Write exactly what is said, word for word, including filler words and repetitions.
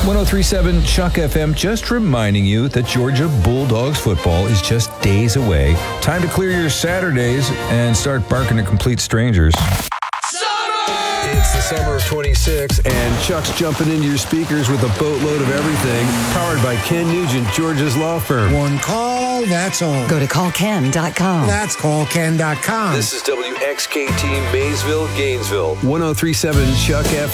ten thirty-seven Chuck F M, just reminding you that Georgia Bulldogs football is just days away. Time to clear your Saturdays and start barking at complete strangers. It's the summer of twenty-six, and Chuck's jumping into your speakers with a boatload of everything, powered by Ken Nugent, Georgia's law firm. One call, that's all. Go to call ken dot com. That's call ken dot com. This is W X K T Maysville, Gainesville. ten thirty-seven Chuck F M.